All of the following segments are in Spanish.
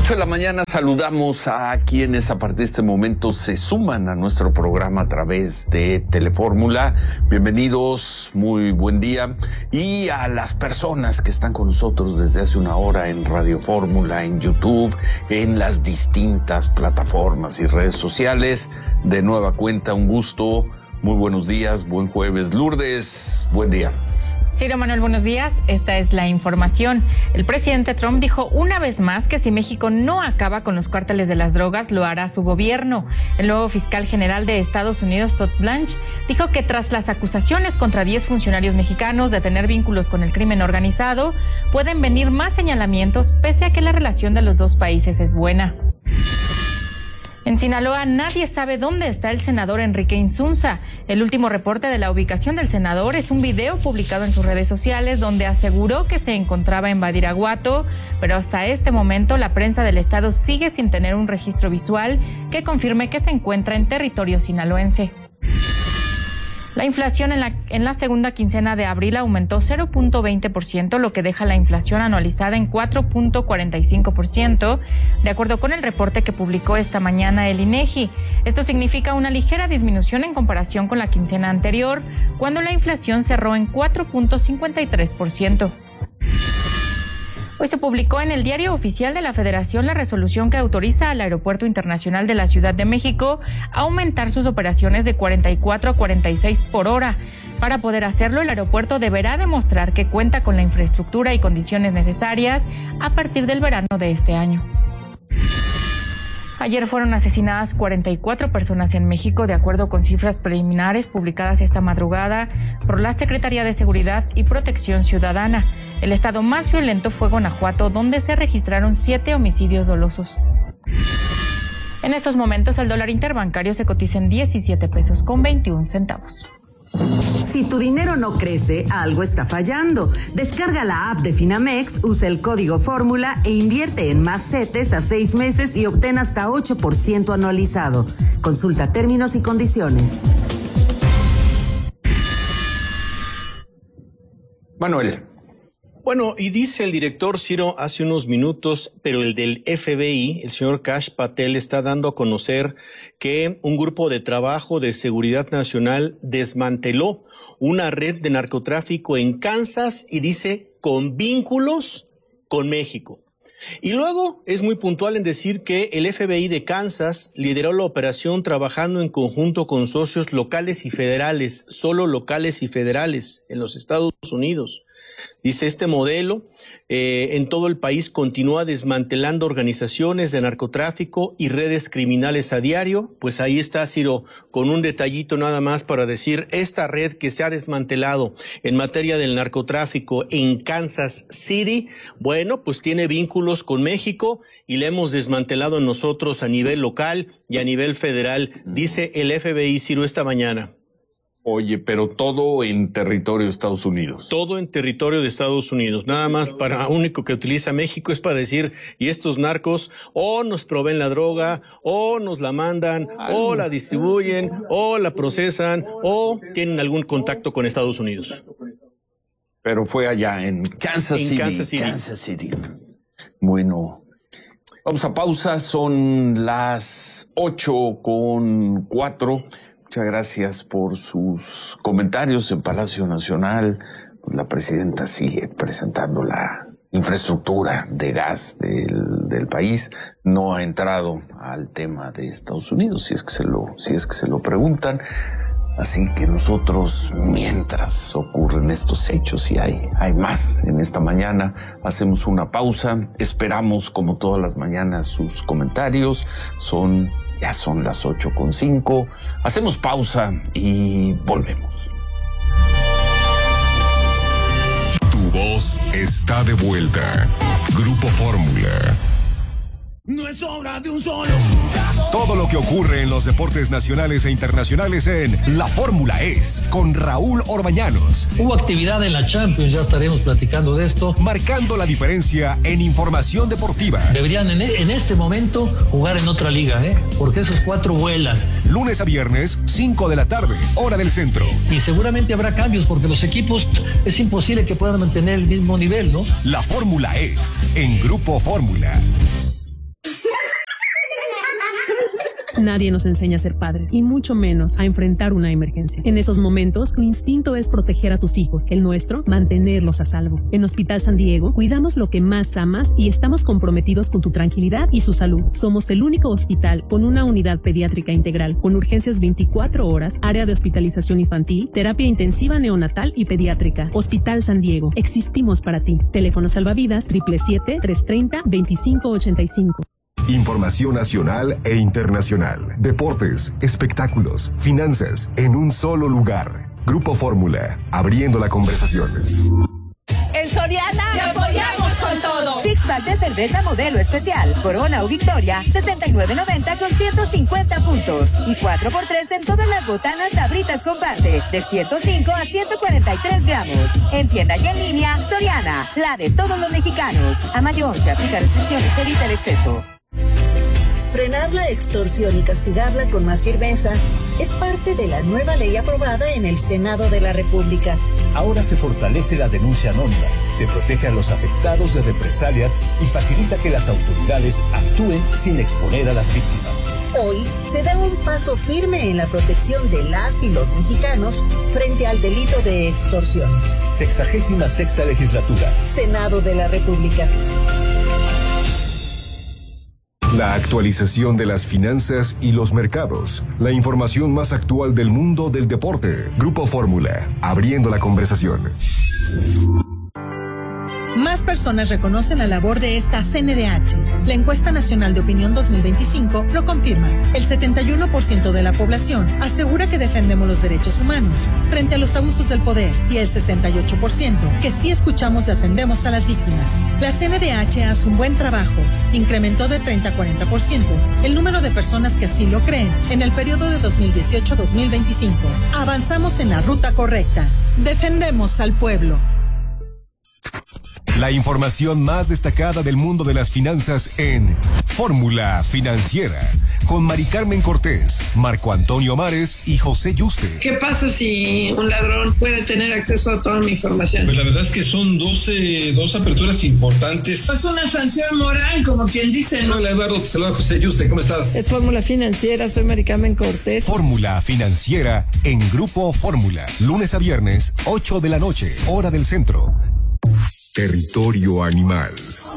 8 de la mañana saludamos a quienes a partir de este momento se suman a nuestro programa a través de Telefórmula. Bienvenidos, muy buen día. Y a las personas que están con nosotros desde hace una hora en Radio Fórmula, en YouTube, en las distintas plataformas y redes sociales. De nueva cuenta, un gusto. Muy buenos días, buen jueves. Lourdes, buen día. Ciro Manuel, buenos días. Esta es la información. El presidente Trump dijo una vez más que si México no acaba con los cárteles de las drogas, lo hará su gobierno. El nuevo fiscal general de Estados Unidos, Todd Blanche, dijo que tras las acusaciones contra 10 funcionarios mexicanos de tener vínculos con el crimen organizado, pueden venir más señalamientos pese a que la relación de los dos países es buena. En Sinaloa nadie sabe dónde está el senador Enrique Insunza. El último reporte de la ubicación del senador es un video publicado en sus redes sociales donde aseguró que se encontraba en Badiraguato, pero hasta este momento la prensa del estado sigue sin tener un registro visual que confirme que se encuentra en territorio sinaloense. La inflación en la segunda quincena de abril aumentó 0.20%, lo que deja la inflación anualizada en 4.45%, de acuerdo con el reporte que publicó esta mañana el INEGI. Esto significa una ligera disminución en comparación con la quincena anterior, cuando la inflación cerró en 4.53%. Hoy se publicó en el Diario Oficial de la Federación la resolución que autoriza al Aeropuerto Internacional de la Ciudad de México a aumentar sus operaciones de 44 a 46 por hora. Para poder hacerlo, el aeropuerto deberá demostrar que cuenta con la infraestructura y condiciones necesarias a partir del verano de este año. Ayer fueron asesinadas 44 personas en México, de acuerdo con cifras preliminares publicadas esta madrugada por la Secretaría de Seguridad y Protección Ciudadana. El estado más violento fue Guanajuato, donde se registraron 7 homicidios dolosos. En estos momentos, el dólar interbancario se cotiza en 17 pesos con 21 centavos. Si tu dinero no crece, algo está fallando. Descarga la app de Finamex, usa el código Fórmula e invierte en más CETES a 6 meses y obtén hasta 8% anualizado. Consulta términos y condiciones. Manuel. Bueno, y dice el director Ciro hace unos minutos, pero el del FBI, el señor Kash Patel, está dando a conocer que un grupo de trabajo de seguridad nacional desmanteló una red de narcotráfico en Kansas y dice con vínculos con México. Y luego es muy puntual en decir que el FBI de Kansas lideró la operación trabajando en conjunto con socios locales y federales, solo locales y federales en los Estados Unidos. Dice, este modelo en todo el país continúa desmantelando organizaciones de narcotráfico y redes criminales a diario. Pues ahí está, Ciro, con un detallito nada más para decir, esta red que se ha desmantelado en materia del narcotráfico en Kansas City, bueno, pues tiene vínculos con México y la hemos desmantelado nosotros a nivel local y a nivel federal, dice el FBI, Ciro, esta mañana. Oye, pero todo en territorio de Estados Unidos. Todo en territorio de Estados Unidos. Nada más para único que utiliza México es para decir, y estos narcos o nos proveen la droga, o nos la mandan, o la distribuyen, o la procesan, o tienen algún contacto con Estados Unidos. Pero fue allá en Kansas City. Kansas City. Bueno, vamos a pausa. Son las 8:04. Muchas gracias por sus comentarios en Palacio Nacional. La presidenta sigue presentando la infraestructura de gas del país. No ha entrado al tema de Estados Unidos, si es que se lo preguntan. Así que nosotros, mientras ocurren estos hechos, y hay más en esta mañana, hacemos una pausa. Esperamos, como todas las mañanas, sus comentarios. Ya son las 8:05. Hacemos pausa y volvemos. Tu voz está de vuelta. Grupo Fórmula. No es obra de un solo jugador. Todo lo que ocurre en los deportes nacionales e internacionales en La Fórmula Es, con Raúl Orbañanos. Hubo actividad en la Champions, ya estaremos platicando de esto. Marcando la diferencia en información deportiva. Deberían en este momento jugar en otra liga, porque esos 4 vuelan. Lunes a viernes, 5 de la tarde, hora del centro. Y seguramente habrá cambios, porque los equipos es imposible que puedan mantener el mismo nivel, ¿no? La Fórmula Es, en Grupo Fórmula. Nadie nos enseña a ser padres, y mucho menos a enfrentar una emergencia. En esos momentos, tu instinto es proteger a tus hijos, el nuestro, mantenerlos a salvo. En Hospital San Diego, cuidamos lo que más amas y estamos comprometidos con tu tranquilidad y su salud. Somos el único hospital con una unidad pediátrica integral, con urgencias 24 horas, área de hospitalización infantil, terapia intensiva neonatal y pediátrica. Hospital San Diego, existimos para ti. Teléfono salvavidas 777-330-2585. Información nacional e internacional. Deportes, espectáculos, finanzas, en un solo lugar. Grupo Fórmula, abriendo la conversación. En Soriana ¡te apoyamos con todo! Six-pack de cerveza modelo especial, Corona o Victoria, $69.90 con 150 puntos. Y 4x3 en todas las botanas Sabritas Comparte, de 105 a 143 gramos. En tienda y en línea, Soriana, la de todos los mexicanos. A mayo 11, aplica restricciones, evita el exceso. Frenar la extorsión y castigarla con más firmeza es parte de la nueva ley aprobada en el Senado de la República. Ahora se fortalece la denuncia anónima, se protege a los afectados de represalias y facilita que las autoridades actúen sin exponer a las víctimas. Hoy se da un paso firme en la protección de las y los mexicanos frente al delito de extorsión. 66ª legislatura. Senado de la República. La actualización de las finanzas y los mercados. La información más actual del mundo del deporte. Grupo Fórmula, abriendo la conversación. Más personas reconocen la labor de esta CNDH. La encuesta nacional de opinión 2025 lo confirma. El 71% de la población asegura que defendemos los derechos humanos frente a los abusos del poder y el 68% que sí escuchamos y atendemos a las víctimas. La CNDH hace un buen trabajo. Incrementó de 30 a 40% el número de personas que así lo creen en el periodo de 2018-2025. Avanzamos en la ruta correcta. Defendemos al pueblo. La información más destacada del mundo de las finanzas en Fórmula Financiera, con Mari Carmen Cortés, Marco Antonio Mares y José Yuste. ¿Qué pasa si un ladrón puede tener acceso a toda mi información? Pues la verdad es que son dos aperturas importantes. Es una sanción moral, como quien dice. Hola Eduardo, te saluda José Yuste, ¿cómo estás? Es Fórmula Financiera, soy Mari Carmen Cortés. Fórmula Financiera en Grupo Fórmula, lunes a viernes, 8 de la noche, hora del centro. Territorio animal.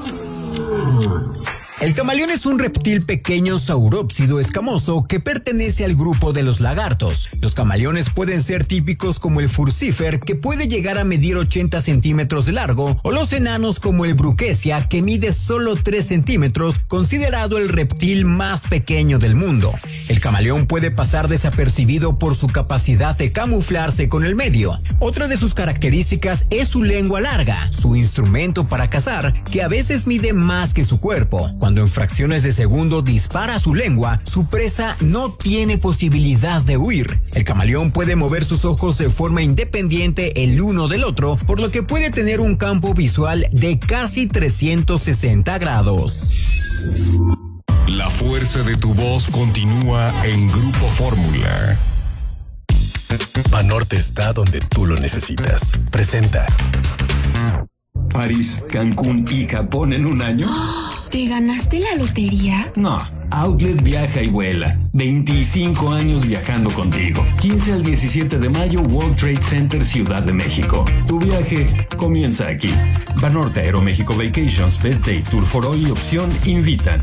El camaleón es un reptil pequeño saurópsido escamoso que pertenece al grupo de los lagartos. Los camaleones pueden ser típicos como el furcifer, que puede llegar a medir 80 centímetros de largo, o los enanos como el bruquesia, que mide solo 3 centímetros, considerado el reptil más pequeño del mundo. El camaleón puede pasar desapercibido por su capacidad de camuflarse con el medio. Otra de sus características es su lengua larga, su instrumento para cazar, que a veces mide más que su cuerpo. Cuando en fracciones de segundo dispara su lengua, su presa no tiene posibilidad de huir. El camaleón puede mover sus ojos de forma independiente el uno del otro, por lo que puede tener un campo visual de casi 360 grados. La fuerza de tu voz continúa en Grupo Fórmula. Banorte está donde tú lo necesitas. Presenta París, Cancún y Japón en un año. ¿Te ganaste la lotería? No, Outlet viaja y vuela. 25 años viajando contigo. 15 al 17 de mayo, World Trade Center, Ciudad de México. Tu viaje comienza aquí. Banorte Aeroméxico Vacations, Best Day, Tour for All y Opción invitan.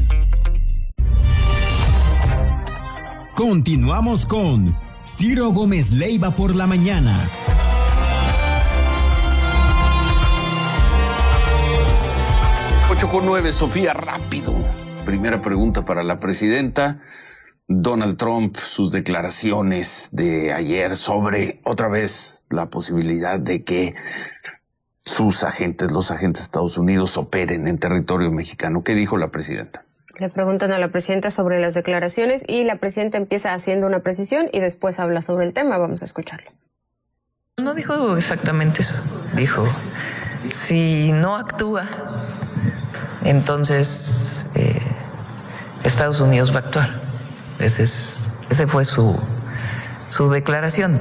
Continuamos con Ciro Gómez Leiva por la mañana. 8:09, Sofía, rápido. Primera pregunta para la presidenta. Donald Trump, sus declaraciones de ayer sobre, otra vez, la posibilidad de que los agentes de Estados Unidos operen en territorio mexicano. ¿Qué dijo la presidenta? Le preguntan a la presidenta sobre las declaraciones y la presidenta empieza haciendo una precisión y después habla sobre el tema. Vamos a escucharlo. No dijo exactamente eso. Dijo, si no actúa, entonces Estados Unidos va a actuar. Ese fue su declaración.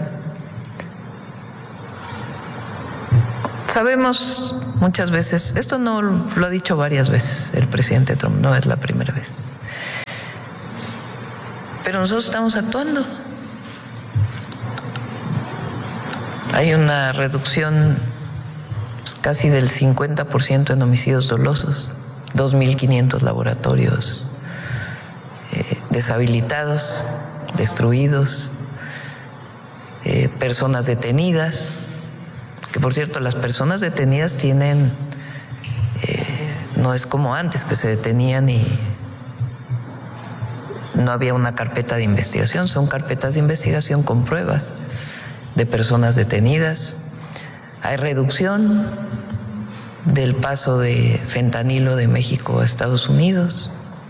Sabemos muchas veces, esto no lo ha dicho varias veces el presidente Trump, no es la primera vez. Pero Pero nosotros estamos actuando. Hay una reducción casi del 50% en homicidios dolosos, 2.500 laboratorios deshabilitados, destruidos, personas detenidas, que por cierto las personas detenidas tienen, no es como antes que se detenían y no había una carpeta de investigación, son carpetas de investigación con pruebas de personas detenidas. Hay reducción del paso de fentanilo de México a Estados Unidos.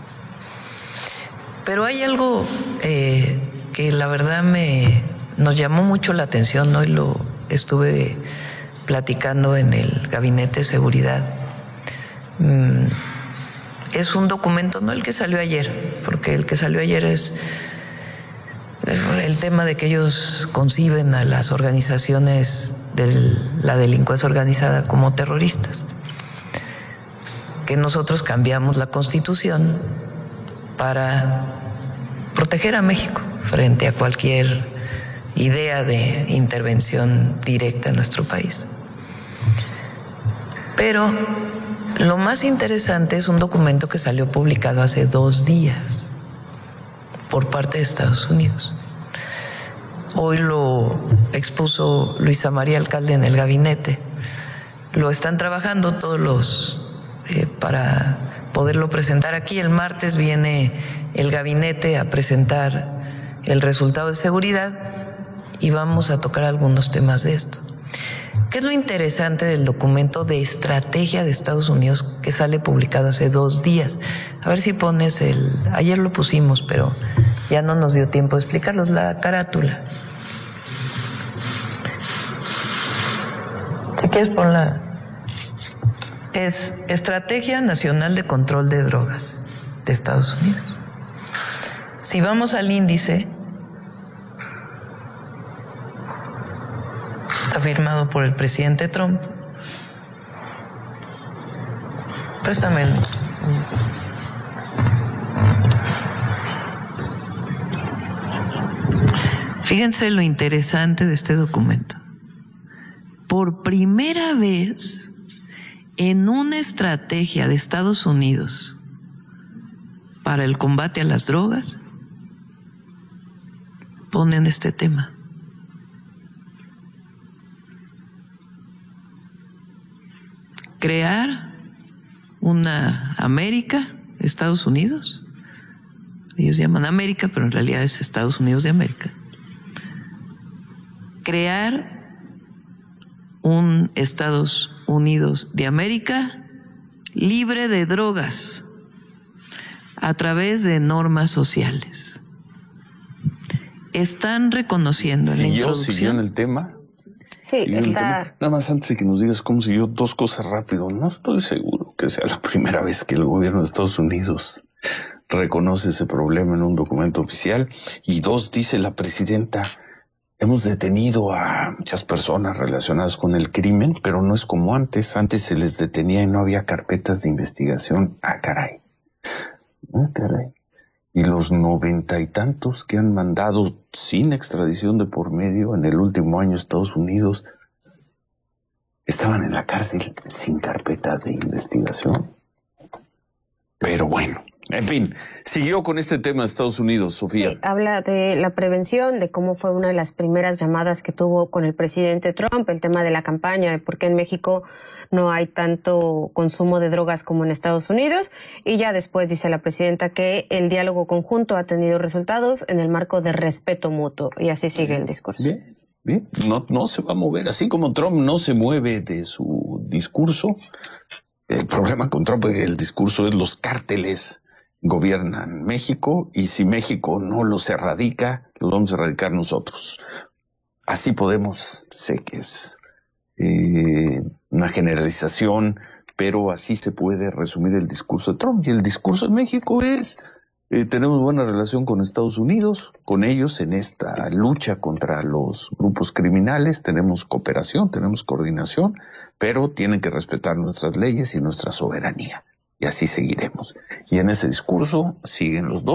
Pero hay algo que la verdad nos llamó mucho la atención. Hoy lo estuve platicando en el Gabinete de Seguridad. Es un documento, no el que salió ayer, porque el que salió ayer es el tema de que ellos conciben a las organizaciones de la delincuencia organizada como terroristas, que nosotros cambiamos la Constitución para proteger a México frente a cualquier idea de intervención directa en nuestro país. Pero lo más interesante es un documento que salió publicado hace 2 días por parte de Estados Unidos. Hoy lo expuso Luisa María Alcalde en el gabinete. Lo están trabajando todos los para poderlo presentar aquí. El martes viene el gabinete a presentar el resultado de seguridad y vamos a tocar algunos temas de esto. ¿Qué es lo interesante del documento de estrategia de Estados Unidos que sale publicado hace 2 días? A ver si pones ayer lo pusimos, pero ya no nos dio tiempo de explicarlos, la carátula. Si quieres ponla. Es Estrategia Nacional de Control de Drogas de Estados Unidos. Si vamos al índice, está firmado por el presidente Trump. Préstamelo. Fíjense lo interesante de este documento. Por primera vez en una estrategia de Estados Unidos para el combate a las drogas, ponen este tema. Crear una América, Estados Unidos, ellos llaman América, pero en realidad es Estados Unidos de América. Crear un Estados Unidos de América libre de drogas a través de normas sociales. Están reconociendo en la introducción. ¿Siguió en el tema? Sí, está. Nada más antes de que nos digas cómo siguió, 2 cosas rápido. No estoy seguro que sea la primera vez que el gobierno de Estados Unidos reconoce ese problema en un documento oficial. Y 2, dice la presidenta, hemos detenido a muchas personas relacionadas con el crimen, pero no es como antes. Antes se les detenía y no había carpetas de investigación. Ah, caray. Ah, caray. Y los 90 y tantos que han mandado sin extradición de por medio en el último año a Estados Unidos estaban en la cárcel sin carpeta de investigación. Pero bueno, en fin, siguió con este tema de Estados Unidos, Sofía. Sí, habla de la prevención, de cómo fue una de las primeras llamadas que tuvo con el presidente Trump, el tema de la campaña, de por qué en México no hay tanto consumo de drogas como en Estados Unidos. Y ya después dice la presidenta que el diálogo conjunto ha tenido resultados en el marco de respeto mutuo. Y así sigue el discurso. Bien, bien. No se va a mover. Así como Trump no se mueve de su discurso, el problema con Trump es que el discurso es los cárteles gobiernan México y si México no los erradica, los vamos a erradicar nosotros. Así podemos, sé que es una generalización, pero así se puede resumir el discurso de Trump. Y el discurso de México es, tenemos buena relación con Estados Unidos, con ellos en esta lucha contra los grupos criminales, tenemos cooperación, tenemos coordinación, pero tienen que respetar nuestras leyes y nuestra soberanía. Y así seguiremos. Y en ese discurso siguen los dos.